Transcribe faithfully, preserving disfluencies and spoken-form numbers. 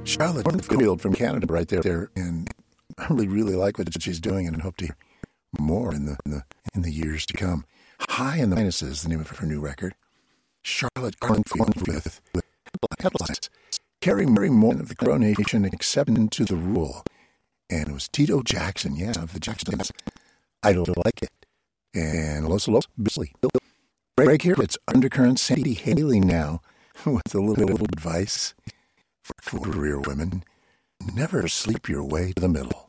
Charlotte Cornfield from Canada right there, there, and I really, really like what she's doing and hope to hear more in the, in the in the years to come. High in the Minuses is the name of her new record. Charlotte Cornfield with, with headlines. Carrie Murray Morton of the Crow Nation accepted into the rule. And it was Tito Jackson, yeah, of the Jacksons. I don't like it. And Los Los Billy. Right here, it's Undercurrent Sandy Haley now with a little, little advice for career women. Never sleep your way to the middle.